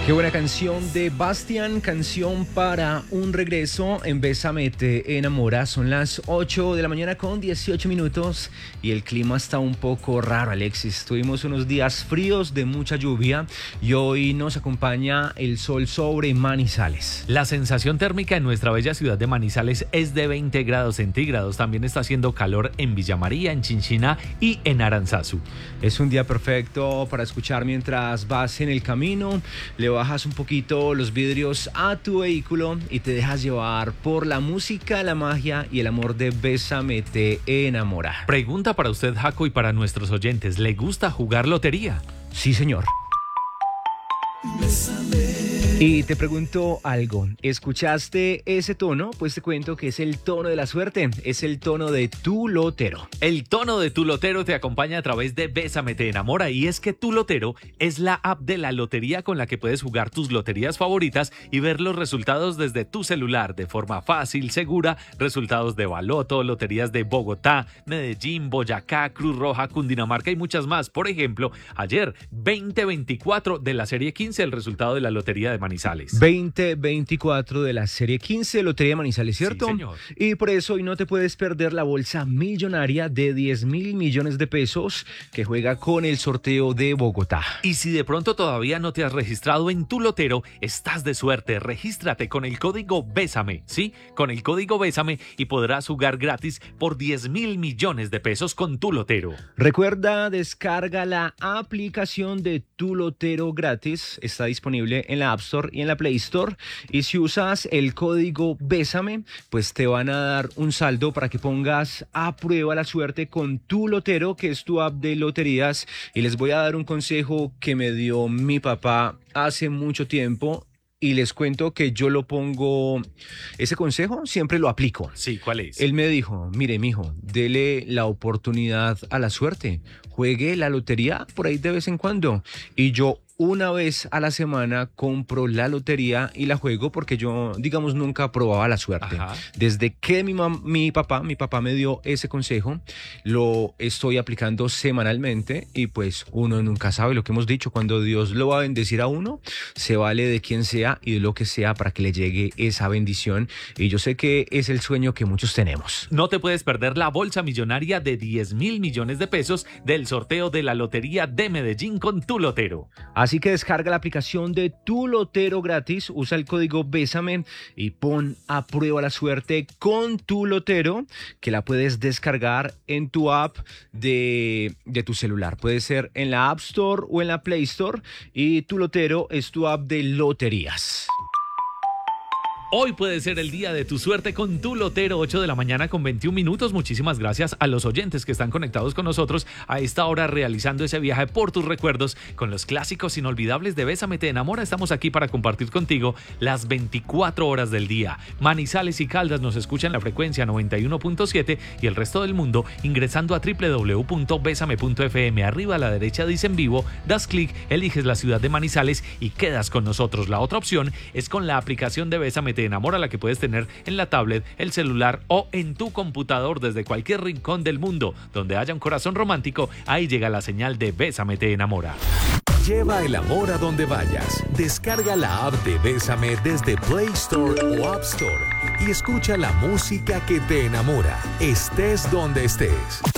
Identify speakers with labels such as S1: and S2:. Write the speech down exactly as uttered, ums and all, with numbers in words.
S1: Qué buena canción de Bastian, canción para un regreso en Bésame te enamora. Son las ocho de la mañana con dieciocho minutos y el clima está un poco raro, Alexis. Tuvimos unos días fríos de mucha lluvia y hoy nos acompaña el sol sobre Manizales.
S2: La sensación térmica en nuestra bella ciudad de Manizales es de veinte grados centígrados. También está haciendo calor en Villa María, en Chinchiná y en Aranzazu.
S1: Es un día perfecto para escuchar mientras vas en el camino. Le bajas un poquito los vidrios a tu vehículo y te dejas llevar por la música, la magia y el amor de Bésame te enamora.
S2: Pregunta para usted, Jaco, y para nuestros oyentes: ¿le gusta jugar lotería?
S1: Sí, señor. Y te pregunto algo, ¿escuchaste ese tono? Pues te cuento que es el tono de la suerte, es el tono de Tu Lotero.
S2: El tono de Tu Lotero te acompaña a través de Bésame te enamora, y es que Tu Lotero es la app de la lotería con la que puedes jugar tus loterías favoritas y ver los resultados desde tu celular de forma fácil, segura. Resultados de Baloto, loterías de Bogotá, Medellín, Boyacá, Cruz Roja, Cundinamarca y muchas más. Por ejemplo, ayer veinte veinticuatro de la serie quince, el resultado de la lotería de Manizales.
S1: veinte veinticuatro de la serie quince, Lotería de Manizales, ¿cierto?
S2: Sí, señor.
S1: Y por eso hoy no te puedes perder la bolsa millonaria de diez mil millones de pesos que juega con el sorteo de Bogotá.
S2: Y si de pronto todavía no te has registrado en Tu Lotero, estás de suerte. Regístrate con el código Bésame, ¿sí? Con el código Bésame y podrás jugar gratis por diez mil millones de pesos con Tu Lotero.
S1: Recuerda, descarga la aplicación de Tu Lotero gratis. Está disponible en la App Store y en la Play Store. Y si usas el código Bésame, pues te van a dar un saldo para que pongas a prueba la suerte con Tu Lotero, que es tu app de loterías. Y les voy a dar un consejo que me dio mi papá hace mucho tiempo. Y les cuento que yo lo pongo, ese consejo siempre lo aplico.
S2: Sí, ¿cuál es?
S1: Él me dijo, mire, mijo, dele la oportunidad a la suerte. Juegue la lotería por ahí de vez en cuando. Y yo una vez a la semana compro la lotería y la juego porque yo, digamos, nunca probaba la suerte.
S2: Ajá.
S1: Desde que mi, mam- mi papá, mi papá me dio ese consejo, lo estoy aplicando semanalmente y pues uno nunca sabe lo que hemos dicho. Cuando Dios lo va a bendecir a uno, se vale de quien sea y de lo que sea para que le llegue esa bendición. Y yo sé que es el sueño que muchos tenemos.
S2: No te puedes perder la bolsa millonaria de diez mil millones de pesos del sorteo de la lotería de Medellín con Tu Lotero.
S1: Así que descarga la aplicación de Tu Lotero gratis, usa el código Bésame y pon a prueba la suerte con Tu Lotero, que la puedes descargar en tu app de, de tu celular. Puede ser en la App Store o en la Play Store, y Tu Lotero es tu app de loterías.
S2: Hoy puede ser el día de tu suerte con Tu Lotero, ocho de la mañana con veintiún minutos. Muchísimas gracias a los oyentes que están conectados con nosotros a esta hora realizando ese viaje por tus recuerdos con los clásicos inolvidables de Bésame te enamora. Estamos aquí para compartir contigo las veinticuatro horas del día. Manizales y Caldas nos escuchan en la frecuencia noventa y uno punto siete y el resto del mundo ingresando a doble u doble u doble u punto bésame punto efe eme. Arriba a la derecha dice en vivo, das clic, eliges la ciudad de Manizales y quedas con nosotros. La otra opción es con la aplicación de Bésame te enamora, la que puedes tener en la tablet, el celular o en tu computador desde cualquier rincón del mundo. Donde haya un corazón romántico, ahí llega la señal de Bésame te enamora.
S3: Lleva el amor a donde vayas. Descarga la app de Bésame desde Play Store o App Store y escucha la música que te enamora, estés donde estés.